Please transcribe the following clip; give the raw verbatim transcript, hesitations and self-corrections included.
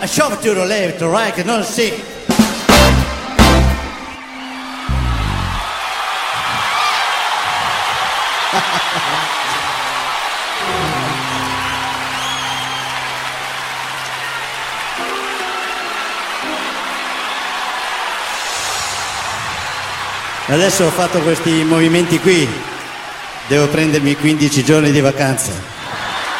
shove to the left, to right, non si. Adesso ho fatto questi movimenti qui, devo prendermi quindici giorni di vacanza.